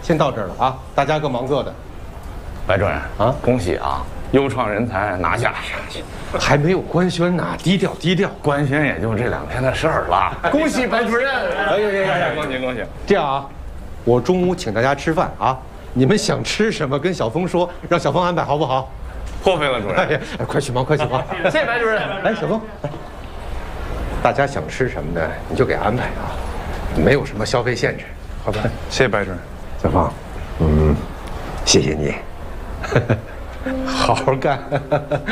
先到这儿了啊，大家各忙各的。 白主任啊， 恭喜啊，优创人才拿下。 还没有官宣呢，低调低调。 官宣也就这2天的事儿了。 恭喜白主任！哎， 恭喜恭喜！ 这样啊，我中午请大家吃饭啊，你们想吃什么跟小峰说，让小峰安排好不好？ 破费了，主任。 哎呀，快去忙，快去忙！ 谢谢白主任。 哎，小峰，大家想吃什么呢，你就给安排啊，没有什么消费限制，好吧？ 谢谢白主任。 小峰，谢谢你，好好干。